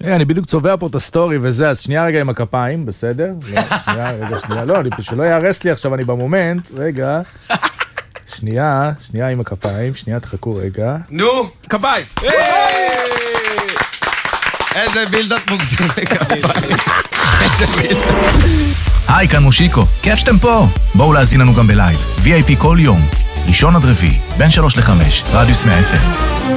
אני בדיוק צובע פה את הסטורי וזה, אז שנייה רגע עם הכפיים, בסדר? שנייה, לא, שלא יערס לי עכשיו, אני במומנט, רגע. שנייה עם הכפיים, שנייה, תחכו רגע. נו, כפיים! איזה בילדת מוגזים לכפיים. איזה בילדת. היי, כאן מושיקו, כיף שאתם פה. בואו להזין לנו גם בלייב, VIP כל יום, ראשון עד רביעי, בין 3 ל-5, רדיוס 100 FM.